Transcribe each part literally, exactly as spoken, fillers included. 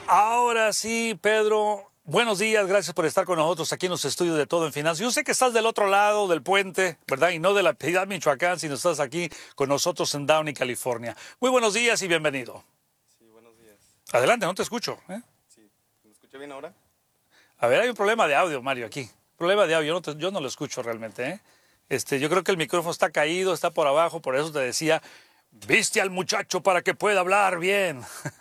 Ahora sí, Pedro, buenos días, gracias por estar con nosotros aquí en los estudios de Todo en Finanzas. Yo sé que estás del otro lado del puente, ¿verdad? Y no de la ciudad de Michoacán, sino estás aquí con nosotros en Downey, California. Muy buenos días y bienvenido. Sí, buenos días. Adelante, no te escucho. ¿eh? Sí, ¿me escucha bien ahora? A ver, hay un problema de audio, Mario, aquí. Problema de audio, yo no, te- yo no lo escucho realmente. ¿eh? Este, yo creo que el micrófono está caído, está por abajo, por eso te decía, viste al muchacho para que pueda hablar bien.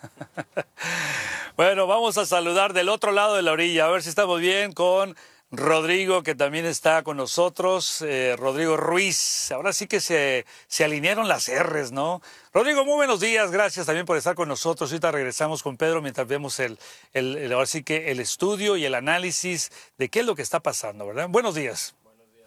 Bueno, vamos a saludar del otro lado de la orilla, a ver si estamos bien con Rodrigo, que también está con nosotros, eh, Rodrigo Ruiz. Ahora sí que se, se alinearon las R's, ¿no? Rodrigo, muy buenos días, gracias también por estar con nosotros. Ahorita regresamos con Pedro mientras vemos el, el, el- ahora sí que el estudio y el análisis de qué es lo que está pasando, ¿verdad? Buenos días.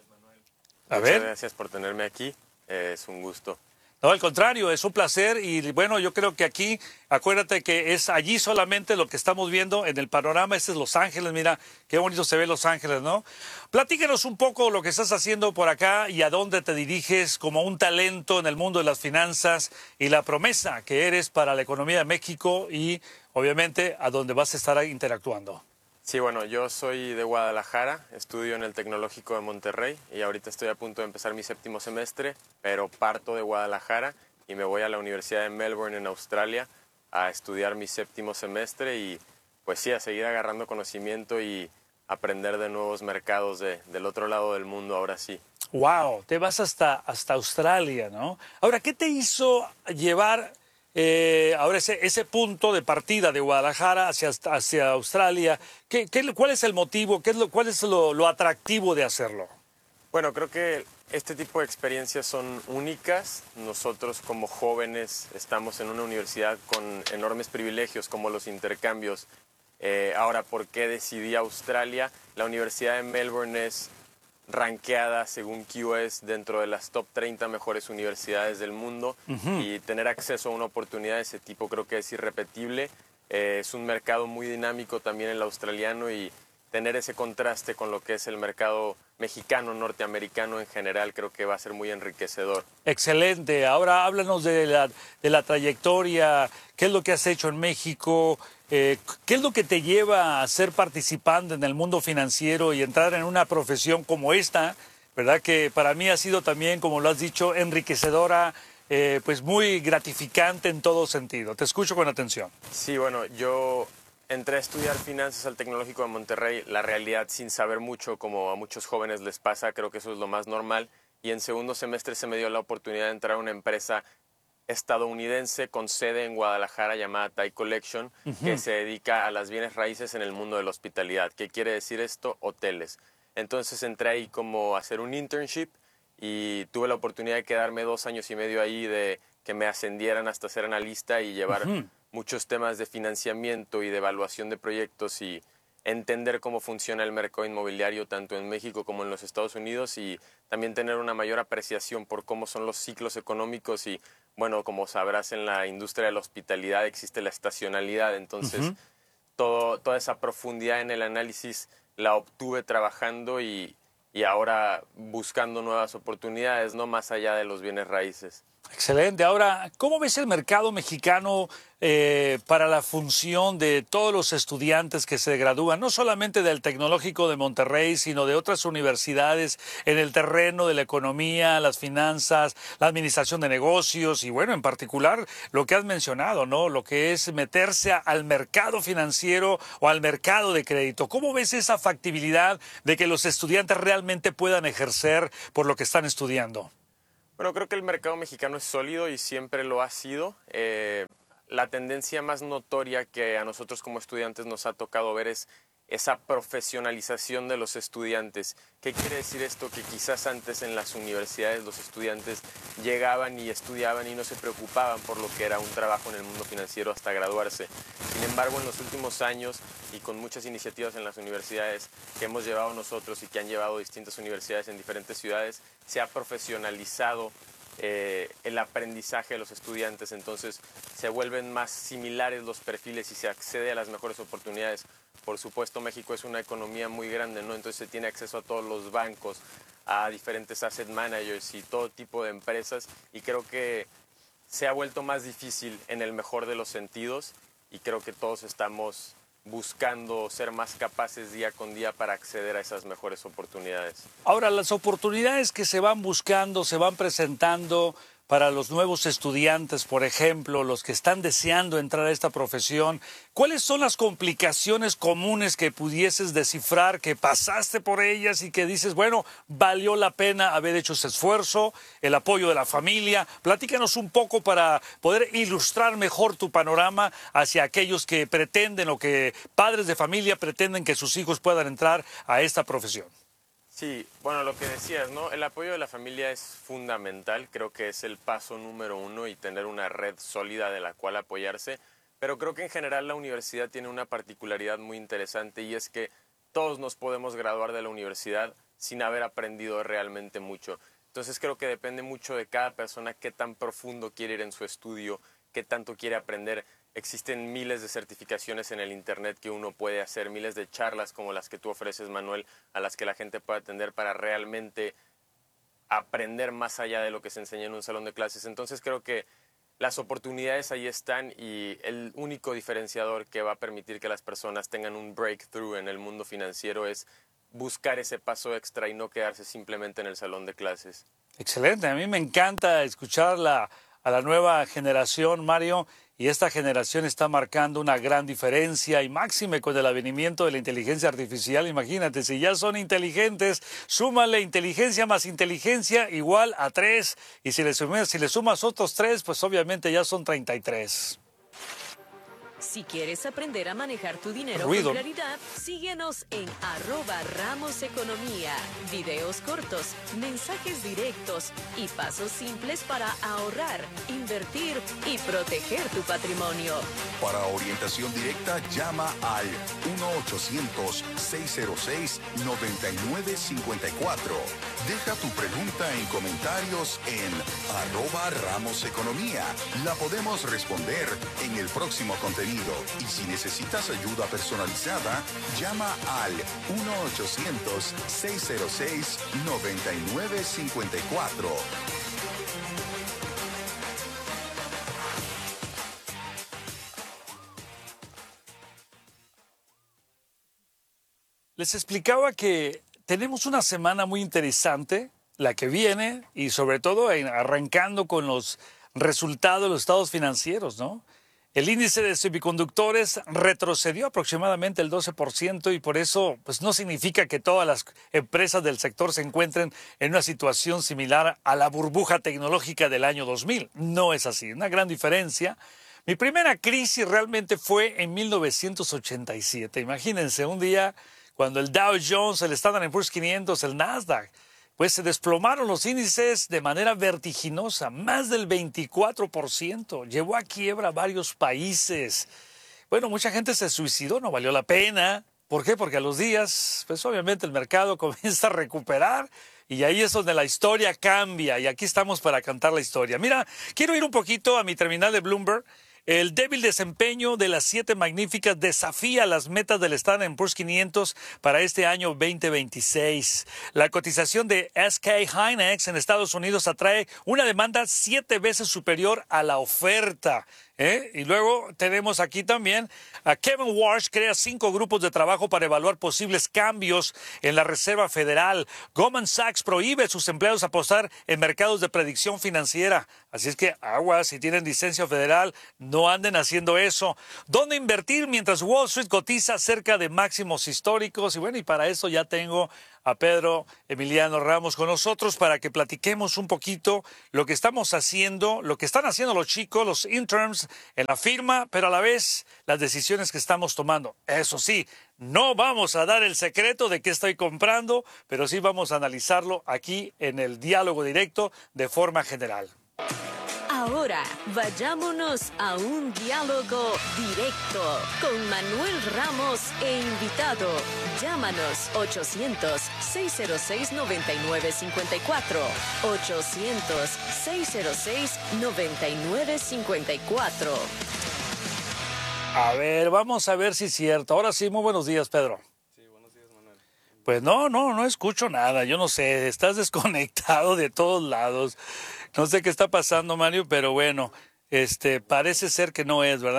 A Muchas ver. gracias por tenerme aquí. Eh, es un gusto. No, al contrario, es un placer y bueno, yo creo que aquí, acuérdate que es allí solamente lo que estamos viendo en el panorama. Este es Los Ángeles, mira qué bonito se ve Los Ángeles, ¿no? Platícanos un poco lo que estás haciendo por acá y a dónde te diriges como un talento en el mundo de las finanzas y la promesa que eres para la economía de México y obviamente a dónde vas a estar interactuando. Sí, bueno, yo soy de Guadalajara, estudio en el Tecnológico de Monterrey y ahorita estoy a punto de empezar mi séptimo semestre, pero parto de Guadalajara y me voy a la Universidad de Melbourne en Australia a estudiar mi séptimo semestre y pues sí, a seguir agarrando conocimiento y aprender de nuevos mercados de, del otro lado del mundo ahora sí. Wow, te vas hasta, hasta Australia, ¿no? Ahora, ¿qué te hizo llevar eh, ahora ese, ese punto de partida de Guadalajara hacia, hacia Australia? ¿Qué, qué- cuál es el motivo? ¿Qué es lo, cuál es lo, lo atractivo de hacerlo? Bueno, creo que este tipo de experiencias son únicas. Nosotros como jóvenes estamos en una universidad con enormes privilegios como los intercambios. Eh, ahora, ¿por qué decidí Australia? La Universidad de Melbourne es rankeada según Q S dentro de las top treinta mejores universidades del mundo y tener acceso a una oportunidad de ese tipo creo que es irrepetible. Eh, es un mercado muy dinámico también el australiano y tener ese contraste con lo que es el mercado mexicano, norteamericano en general, creo que va a ser muy enriquecedor. Excelente. Ahora háblanos de la, de la trayectoria, qué es lo que has hecho en México, eh, qué es lo que te lleva a ser participante en el mundo financiero y entrar en una profesión como esta, ¿verdad? Que para mí ha sido también, como lo has dicho, enriquecedora, eh, pues muy gratificante en todo sentido. Te escucho con atención. Sí, bueno, yo entré a estudiar finanzas al Tecnológico de Monterrey, la realidad sin saber mucho, como a muchos jóvenes les pasa, creo que eso es lo más normal. Y en segundo semestre se me dio la oportunidad de entrar a una empresa estadounidense con sede en Guadalajara llamada Thai Collection, que se dedica a las bienes raíces en el mundo de la hospitalidad. ¿Qué quiere decir esto? Hoteles. Entonces entré ahí como a hacer un internship y tuve la oportunidad de quedarme dos años y medio ahí, de que me ascendieran hasta ser analista y llevar muchos temas de financiamiento y de evaluación de proyectos y entender cómo funciona el mercado inmobiliario tanto en México como en los Estados Unidos y también tener una mayor apreciación por cómo son los ciclos económicos y, bueno, como sabrás, en la industria de la hospitalidad existe la estacionalidad, entonces todo, toda esa profundidad en el análisis la obtuve trabajando y, y ahora buscando nuevas oportunidades, no más allá de los bienes raíces. Excelente. Ahora, ¿cómo ves el mercado mexicano eh, para la función de todos los estudiantes que se gradúan, no solamente del Tecnológico de Monterrey, sino de otras universidades en el terreno de la economía, las finanzas, la administración de negocios y, bueno, en particular lo que has mencionado, ¿no? Lo que es meterse a- al mercado financiero o al mercado de crédito. ¿Cómo ves esa factibilidad de que los estudiantes realmente puedan ejercer por lo que están estudiando? Bueno, creo que el mercado mexicano es sólido y siempre lo ha sido. Eh, la tendencia más notoria que a nosotros como estudiantes nos ha tocado ver es esa profesionalización de los estudiantes. ¿Qué quiere decir esto? Que quizás antes en las universidades los estudiantes llegaban y estudiaban y no se preocupaban por lo que era un trabajo en el mundo financiero hasta graduarse. Sin embargo, en los últimos años y con muchas iniciativas en las universidades que hemos llevado nosotros y que han llevado distintas universidades en diferentes ciudades, se ha profesionalizado eh, el aprendizaje de los estudiantes, entonces se vuelven más similares los perfiles y se accede a las mejores oportunidades. Por supuesto, México es una economía muy grande, ¿no? Entonces se tiene acceso a todos los bancos, a diferentes asset managers y todo tipo de empresas, y creo que se ha vuelto más difícil en el mejor de los sentidos y creo que todos estamos buscando ser más capaces día con día para acceder a esas mejores oportunidades. Ahora, las oportunidades que se van buscando, se van presentando para los nuevos estudiantes, por ejemplo, los que están deseando entrar a esta profesión, ¿cuáles son las complicaciones comunes que pudieses descifrar, que pasaste por ellas y que dices, bueno, valió la pena haber hecho ese esfuerzo, el apoyo de la familia? Platícanos un poco para poder ilustrar mejor tu panorama hacia aquellos que pretenden o que padres de familia pretenden que sus hijos puedan entrar a esta profesión. Sí, bueno, lo que decías, ¿no? El apoyo de la familia es fundamental, creo que es el paso número uno y tener una red sólida de la cual apoyarse, pero creo que en general la universidad tiene una particularidad muy interesante y es que todos nos podemos graduar de la universidad sin haber aprendido realmente mucho. Entonces creo que depende mucho de cada persona qué tan profundo quiere ir en su estudio, qué tanto quiere aprender. Existen miles de certificaciones en el internet que uno puede hacer, miles de charlas como las que tú ofreces, Manuel, a las que la gente puede atender para realmente aprender más allá de lo que se enseña en un salón de clases. Entonces creo que las oportunidades ahí están y el único diferenciador que va a permitir que las personas tengan un breakthrough en el mundo financiero es buscar ese paso extra y no quedarse simplemente en el salón de clases. Excelente, a mí me encanta escuchar la, a la nueva generación, Mario, y esta generación está marcando una gran diferencia y máxime con el advenimiento de la inteligencia artificial. Imagínate, si ya son inteligentes, súmale inteligencia más inteligencia igual a tres. Y si le sumas, si le sumas otros tres, pues obviamente ya son treinta y tres. Si quieres aprender a manejar tu dinero Ruido. con claridad, síguenos en arroba Ramos Economía. Videos cortos, mensajes directos y pasos simples para ahorrar, invertir y proteger tu patrimonio. Para orientación directa, llama al uno ochocientos, seis cero seis, nueve nueve cinco cuatro. Deja tu pregunta en comentarios en arroba Ramos Economía. La podemos responder en el próximo contenido. Y si necesitas ayuda personalizada, llama al uno ochocientos, seis cero seis, nueve nueve cinco cuatro. Les explicaba que tenemos una semana muy interesante, la que viene, y sobre todo en- arrancando con los resultados de los estados financieros, ¿no? El índice de semiconductores retrocedió aproximadamente el doce por ciento y por eso pues, no significa que todas las empresas del sector se encuentren en una situación similar a la burbuja tecnológica del año dos mil. No es así, una gran diferencia. Mi primera crisis realmente fue en mil novecientos ochenta y siete. Imagínense, un día cuando el Dow Jones, el Standard and Poor's quinientos, el Nasdaq, pues se desplomaron los índices de manera vertiginosa, más del veinticuatro por ciento. Llevó a quiebra varios países. Bueno, mucha gente se suicidó, no valió la pena. ¿Por qué? Porque a los días, pues obviamente el mercado comienza a recuperar y ahí es donde la historia cambia y aquí estamos para cantar la historia. Mira, quiero ir un poquito a mi terminal de Bloomberg. El débil desempeño de las siete magníficas desafía las metas del Standard and Poor's quinientos para este año veinte veintiséis. La cotización de S K Hynix en Estados Unidos atrae una demanda siete veces superior a la oferta. ¿Eh? Y luego tenemos aquí también a Kevin Warsh crea cinco grupos de trabajo para evaluar posibles cambios en la Reserva Federal. Goldman Sachs prohíbe a sus empleados apostar en mercados de predicción financiera. Así es que aguas, si tienen licencia federal, no anden haciendo eso. ¿Dónde invertir mientras Wall Street cotiza cerca de máximos históricos? Y bueno, y para eso ya tengo a Pedro Emiliano Ramos con nosotros para que platiquemos un poquito lo que estamos haciendo, lo que están haciendo los chicos, los interns en la firma, pero a la vez las decisiones que estamos tomando. Eso sí, no vamos a dar el secreto de qué estoy comprando, pero sí vamos a analizarlo aquí en el diálogo directo de forma general. Ahora, vayámonos a un diálogo directo con Manuel Ramos e invitado. Llámanos ochocientos, seis cero seis, nueve nueve cinco cuatro. ochocientos, seis cero seis, nueve nueve cinco cuatro. A ver, vamos a ver si es cierto. Ahora sí, muy buenos días, Pedro. Sí, buenos días, Manuel. Pues no, no, no escucho nada. Yo no sé, estás desconectado de todos lados. No sé qué está pasando, Mario, pero bueno, este, parece ser que no es, ¿verdad?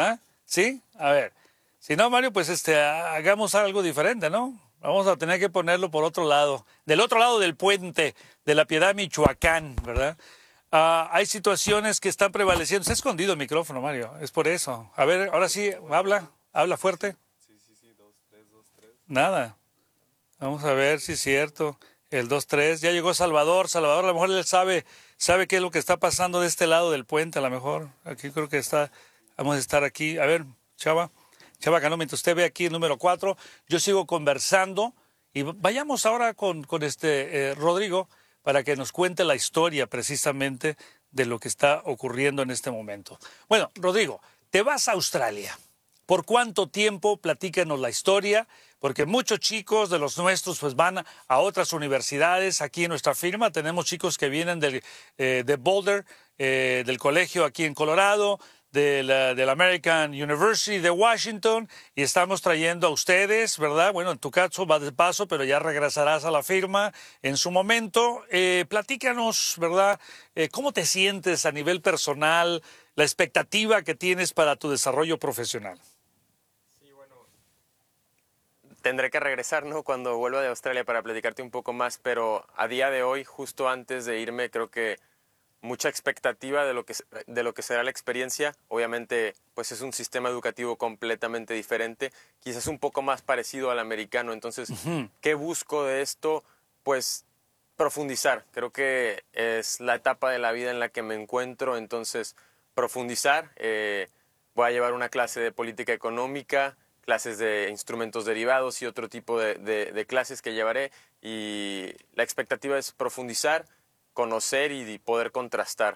¿Sí? A ver. Si no, Mario, pues este, hagamos algo diferente, ¿no? Vamos a tener que ponerlo por otro lado. Del otro lado del puente de la Piedad, Michoacán, ¿verdad? Uh, hay situaciones que están prevaleciendo. Se ha escondido el micrófono, Mario. Es por eso. A ver, ahora sí, habla. Habla fuerte. Sí, sí, sí. Dos, tres, dos, tres. Nada. Vamos a ver si es cierto. El dos tres. Ya llegó Salvador. Salvador, a lo mejor él sabe, sabe qué es lo que está pasando de este lado del puente, a lo mejor. Aquí creo que está. Vamos a estar aquí. A ver, Chava. Chava Cano, mientras usted ve aquí el número cuatro, yo sigo conversando y vayamos ahora con, con este eh, Rodrigo para que nos cuente la historia precisamente de lo que está ocurriendo en este momento. Bueno, Rodrigo, te vas a Australia. ¿Por cuánto tiempo? Platícanos la historia, porque muchos chicos de los nuestros pues van a otras universidades. Aquí en nuestra firma tenemos chicos que vienen del, eh, de Boulder, eh, del colegio aquí en Colorado, de la, de la American University de Washington, y estamos trayendo a ustedes, ¿verdad? Bueno, en tu caso va de paso, pero ya regresarás a la firma en su momento. Eh, platícanos, ¿verdad? Eh, ¿Cómo te sientes a nivel personal, la expectativa que tienes para tu desarrollo profesional? Sí, bueno, tendré que regresar, ¿no? Cuando vuelva de Australia para platicarte un poco más, pero a día de hoy, justo antes de irme, creo que mucha expectativa de lo que de lo que será la experiencia. Obviamente, pues es un sistema educativo completamente diferente, quizás un poco más parecido al americano. Entonces, uh-huh. ¿Qué busco de esto? Pues profundizar. Creo que es la etapa de la vida en la que me encuentro. Entonces, profundizar. Eh, voy a llevar una clase de política económica, clases de instrumentos derivados y otro tipo de, de, de clases que llevaré. Y la expectativa es profundizar, conocer y poder contrastar.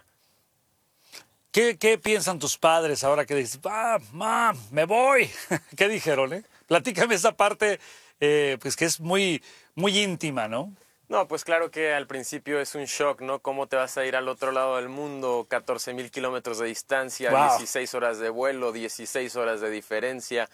¿Qué, qué piensan tus padres ahora que dices, ah, mam, me voy? ¿Qué dijeron, eh? Platícame esa parte, eh, pues que es muy, muy íntima, ¿no? No, pues claro que al principio es un shock, ¿no? ¿Cómo te vas a ir al otro lado del mundo? catorce mil kilómetros de distancia, wow. dieciséis horas de vuelo, dieciséis horas de diferencia,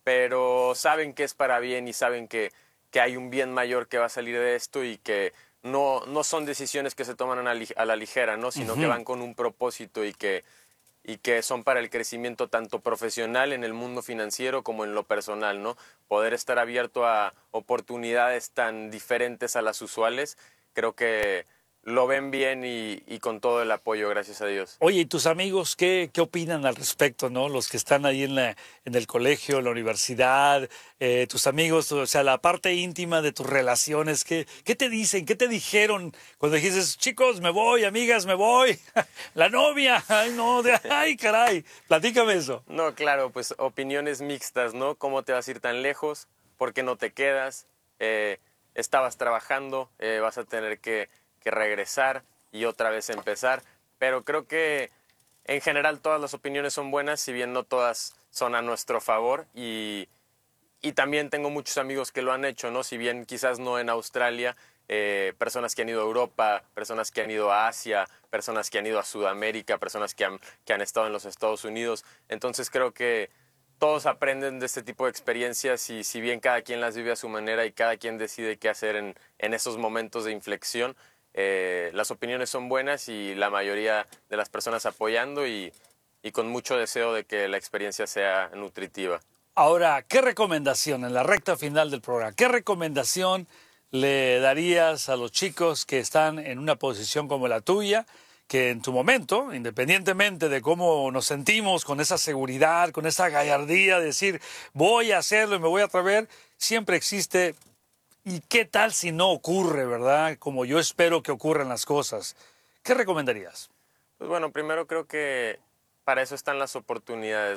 pero saben que es para bien y saben que, que hay un bien mayor que va a salir de esto y que No, no son decisiones que se toman a la, a la ligera, ¿no? Sino uh-huh. que van con un propósito y que, y que son para el crecimiento tanto profesional en el mundo financiero como en lo personal, ¿no? Poder estar abierto a oportunidades tan diferentes a las usuales, creo que lo ven bien y, y con todo el apoyo, gracias a Dios. Oye, ¿y tus amigos qué, qué opinan al respecto, no? Los que están ahí en, la, en el colegio, en la universidad, eh, tus amigos, o sea, la parte íntima de tus relaciones, ¿qué, qué te dicen? ¿Qué te dijeron cuando dijiste, chicos, me voy, amigas, me voy? La novia, ay, no, de, ay, caray, platícame eso. No, claro, pues opiniones mixtas, ¿no? ¿Cómo te vas a ir tan lejos? ¿Por qué no te quedas? Eh, estabas trabajando, eh, vas a tener que... que regresar y otra vez empezar, pero creo que en general todas las opiniones son buenas, si bien no todas son a nuestro favor, y, y también tengo muchos amigos que lo han hecho, ¿no? Si bien quizás no en Australia, eh, personas que han ido a Europa, personas que han ido a Asia, personas que han ido a Sudamérica, personas que han, que han estado en los Estados Unidos. Entonces creo que todos aprenden de este tipo de experiencias y si bien cada quien las vive a su manera y cada quien decide qué hacer en, en esos momentos de inflexión, Eh, las opiniones son buenas y la mayoría de las personas apoyando y, y con mucho deseo de que la experiencia sea nutritiva. Ahora, ¿qué recomendación en la recta final del programa? ¿Qué recomendación le darías a los chicos que están en una posición como la tuya, que en tu momento, independientemente de cómo nos sentimos, con esa seguridad, con esa gallardía de decir voy a hacerlo y me voy a atrever, siempre existe... ¿Y qué tal si no ocurre, verdad? Como yo espero que ocurran las cosas. ¿Qué recomendarías? Pues bueno, primero creo que para eso están las oportunidades,